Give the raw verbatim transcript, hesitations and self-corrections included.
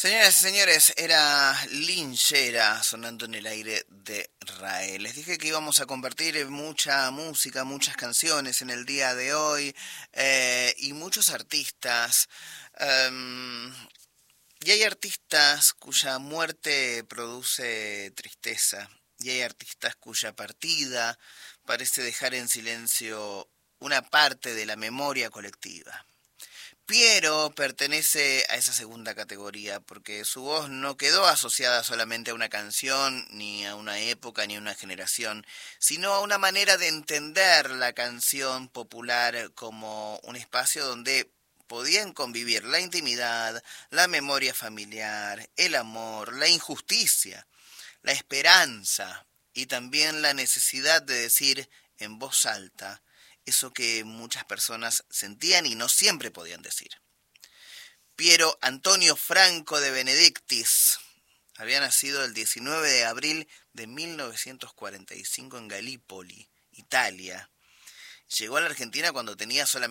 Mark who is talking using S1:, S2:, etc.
S1: Señoras y señores, era Linchera sonando en el aire de RAE. Les dije que íbamos a compartir mucha música, muchas canciones en el día de hoy eh, y muchos artistas. Um, y hay artistas cuya muerte produce tristeza y hay artistas cuya partida parece dejar en silencio una parte de la memoria colectiva. Piero pertenece a esa segunda categoría porque su voz no quedó asociada solamente a una canción, ni a una época, ni a una generación, sino a una manera de entender la canción popular como un espacio donde podían convivir la intimidad, la memoria familiar, el amor, la injusticia, la esperanza y también la necesidad de decir en voz alta eso que muchas personas sentían y no siempre podían decir. Piero Antonio Franco de Benedictis había nacido el diecinueve de abril de mil novecientos cuarenta y cinco en Galípoli, Italia. Llegó a la Argentina cuando tenía solamente